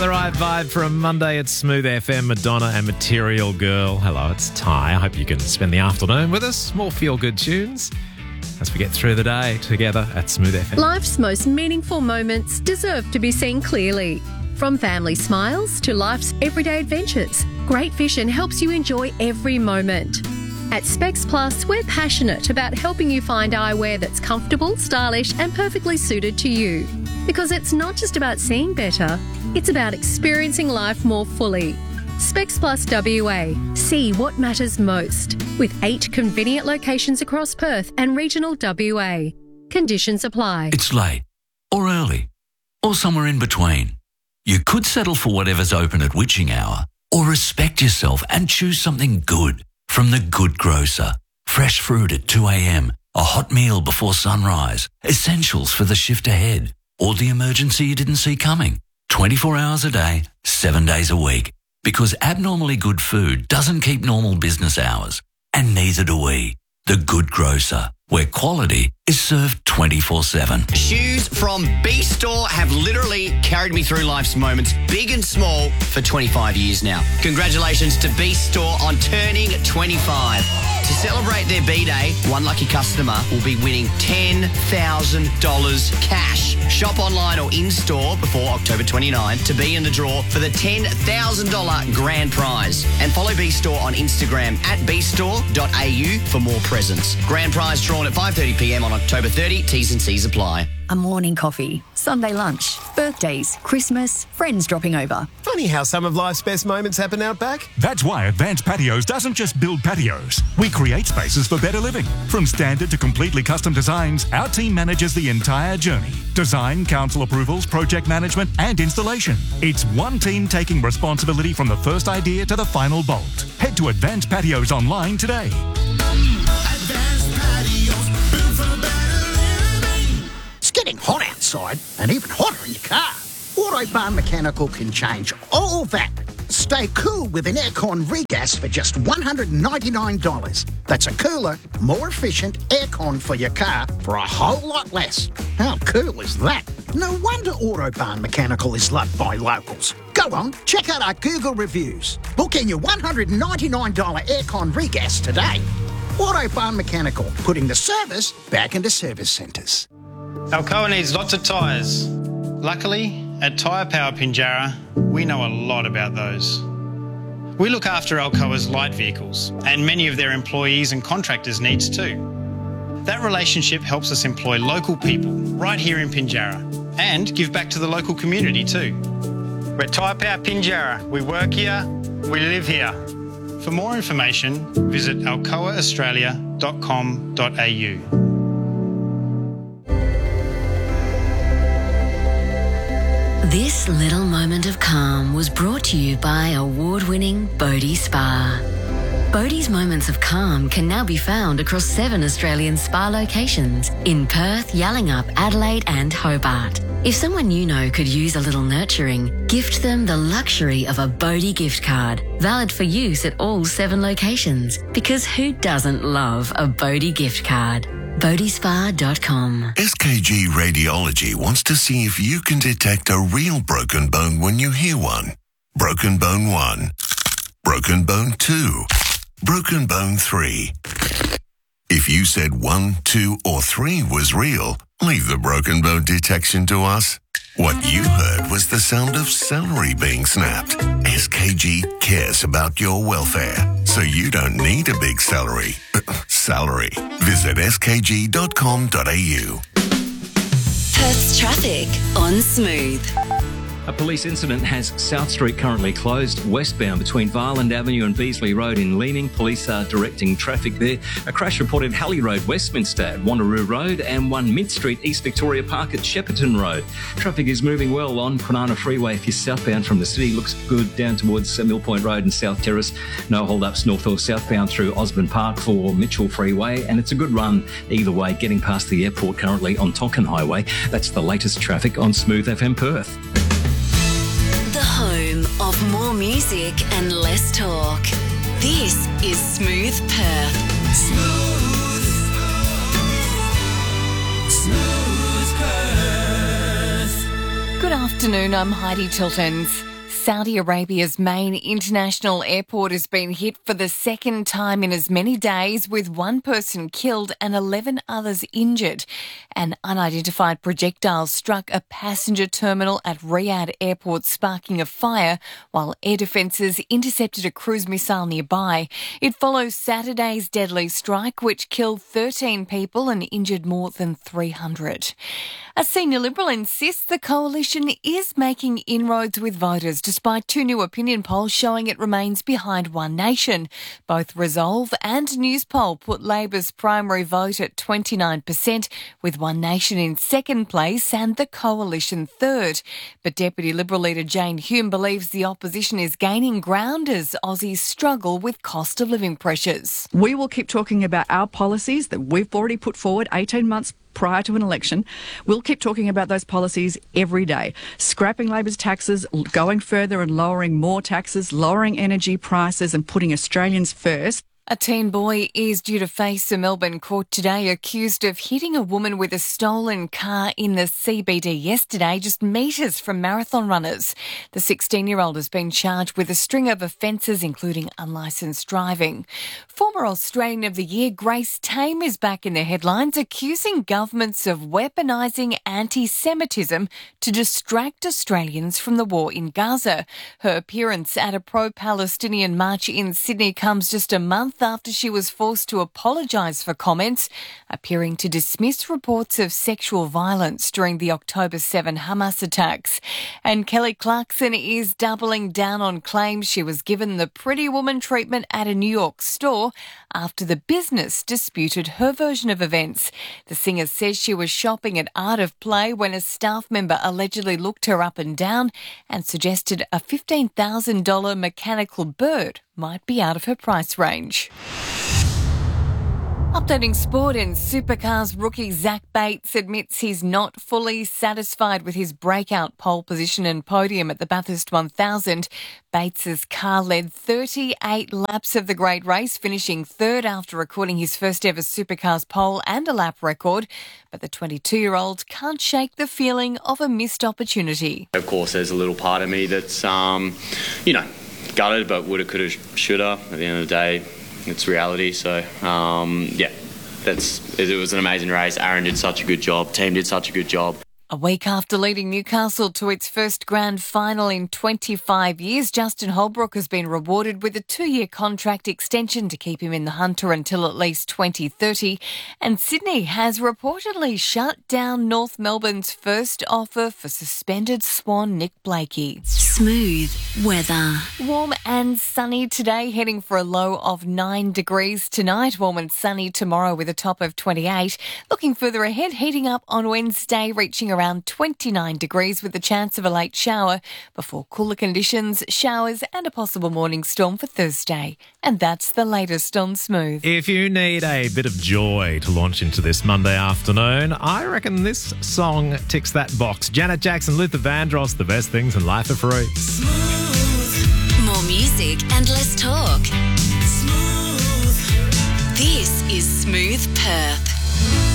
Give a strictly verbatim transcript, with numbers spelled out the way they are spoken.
The right vibe from Monday at Smooth F M, Madonna and Material Girl. Hello, it's Ty. I hope you can spend the afternoon with us. More feel-good tunes as we get through the day together at Smooth F M. Life's most meaningful moments deserve to be seen clearly. From family smiles to life's everyday adventures, Great Vision helps you enjoy every moment. At Specs Plus, we're passionate about helping you find eyewear that's comfortable, stylish and perfectly suited to you. Because it's not just about seeing better, it's about experiencing life more fully. Specs Plus W A. See what matters most. With eight convenient locations across Perth and regional W A. Conditions apply. It's late, or early, or somewhere in between. You could settle for whatever's open at witching hour, or respect yourself and choose something good from The Good Grocer. Fresh fruit at two a.m, a hot meal before sunrise, essentials for the shift ahead, or the emergency you didn't see coming. twenty-four hours a day, seven days a week. Because abnormally good food doesn't keep normal business hours. And neither do we. The Good Grocer, where quality is served twenty-four seven. Shoes from B Store have literally carried me through life's moments, big and small, for twenty-five years now. Congratulations to B Store on turning twenty-five. To celebrate their B-Day, one lucky customer will be winning ten thousand dollars cash. Shop online or in-store before October twenty-ninth to be in the draw for the ten thousand dollars grand prize. And follow B Store on Instagram at b store dot a u for more presents. Grand prize drawn at five thirty p m on October thirtieth. T's and C's apply. A morning coffee, Sunday lunch, birthdays, Christmas, friends dropping over. Funny how some of life's best moments happen out back. That's why Advanced Patios doesn't just build patios. We create spaces for better living. From standard to completely custom designs, our team manages the entire journey. Design, council approvals, project management and installation. It's one team taking responsibility from the first idea to the final bolt. Head to Advanced Patios online today. Advanced Patios, built for better living. It's getting hot outside and even hotter in your car. Autobahn Mechanical can change all that. Stay cool with an aircon regas for just one hundred ninety-nine dollars. That's a cooler, more efficient aircon for your car for a whole lot less. How cool is that? No wonder Autobahn Mechanical is loved by locals. Go on, check out our Google reviews. Book in your one hundred ninety-nine dollars aircon regas today. Autobahn Mechanical, putting the service back into service centres. Alcoa needs lots of tyres. Luckily, at Tyre Power Pinjarra, we know a lot about those. We look after Alcoa's light vehicles and many of their employees and contractors' needs too. That relationship helps us employ local people right here in Pinjarra and give back to the local community too. We're Tyre Power Pinjarra. We work here, we live here. For more information, visit alcoa australia dot com dot a u. This little moment of calm was brought to you by award-winning Bodhi Spa. Bodhi's moments of calm can now be found across seven Australian spa locations in Perth, Yallingup, Adelaide and Hobart. If someone you know could use a little nurturing, gift them the luxury of a Bodhi gift card, valid for use at all seven locations. Because who doesn't love a Bodhi gift card? bodhi spa dot com. S K G Radiology wants to see if you can detect a real broken bone when you hear one. Broken bone one. Broken bone two. Broken bone three. If you said one, two, or three was real, leave the broken bone detection to us. What you heard was the sound of celery being snapped. S K G cares about your welfare, so you don't need a big celery. Salary. Visit s k g dot com dot a u. Perth's traffic on Smooth. A police incident has South Street currently closed westbound between Varland Avenue and Beasley Road in Leaning. Police are directing traffic there. A crash reported Halley Road, Westminster at Wanneroo Road and one Mint Street, East Victoria Park at Shepparton Road. Traffic is moving well on Kwinana Freeway if you're southbound from the city. Looks good down towards Mill Point Road and South Terrace. No hold-ups north or southbound through Osborne Park for Mitchell Freeway, and it's a good run either way getting past the airport currently on Tonkin Highway. That's the latest traffic on Smooth F M Perth. Home of more music and less talk. This is Smooth Perth. Smooth. Smooth Perth. Good afternoon, I'm Heidi Tiltons. Saudi Arabia's main international airport has been hit for the second time in as many days, with one person killed and eleven others injured. An unidentified projectile struck a passenger terminal at Riyadh Airport, sparking a fire, while air defences intercepted a cruise missile nearby. It follows Saturday's deadly strike, which killed thirteen people and injured more than three hundred. A senior Liberal insists the coalition is making inroads with voters, despite two new opinion polls showing it remains behind One Nation. Both Resolve and Newspoll put Labor's primary vote at twenty-nine percent, with One Nation in second place and the coalition third. But Deputy Liberal leader Jane Hume believes the opposition is gaining ground as Aussies struggle with cost of living pressures. We will keep talking about our policies that we've already put forward eighteen months prior to an election. We'll keep talking about those policies every day. Scrapping Labor's taxes, going further and lowering more taxes, lowering energy prices and putting Australians first. A teen boy is due to face a Melbourne court today, accused of hitting a woman with a stolen car in the C B D yesterday, just metres from marathon runners. The sixteen-year-old has been charged with a string of offences, including unlicensed driving. Former Australian of the Year Grace Tame is back in the headlines, accusing governments of weaponising anti-Semitism to distract Australians from the war in Gaza. Her appearance at a pro-Palestinian march in Sydney comes just a month after she was forced to apologise for comments appearing to dismiss reports of sexual violence during the October seventh Hamas attacks. And Kelly Clarkson is doubling down on claims she was given the Pretty Woman treatment at a New York store after the business disputed her version of events. The singer says she was shopping at Art of Play when a staff member allegedly looked her up and down and suggested a fifteen thousand dollars mechanical bird might be out of her price range. Updating sport, and Supercars rookie Zach Bates admits he's not fully satisfied with his breakout pole position and podium at the Bathurst one thousand. Bates's car led thirty-eight laps of the great race, finishing third after recording his first ever Supercars pole and a lap record. But the twenty-two-year-old can't shake the feeling of a missed opportunity. Of course, there's a little part of me that's, um, you know, gutted, but woulda, coulda, shoulda. At the end of the day, it's reality. So, um, yeah, that's it was an amazing race. Aaron did such a good job. Team did such a good job. A week after leading Newcastle to its first grand final in twenty-five years, Justin Holbrook has been rewarded with a two-year contract extension to keep him in the hunter until at least twenty thirty. And Sydney has reportedly shut down North Melbourne's first offer for suspended Swan Nick Blakey. Smooth weather. Warm and sunny today, heading for a low of nine degrees tonight. Warm and sunny tomorrow with a top of twenty-eight. Looking further ahead, heating up on Wednesday, reaching around around twenty-nine degrees with the chance of a late shower before cooler conditions, showers and a possible morning storm for Thursday. And that's the latest on Smooth. If you need a bit of joy to launch into this Monday afternoon, I reckon this song ticks that box. Janet Jackson, Luther Vandross, The Best Things in Life Are Free. Smooth. More music and less talk. Smooth. This is Smooth Perth.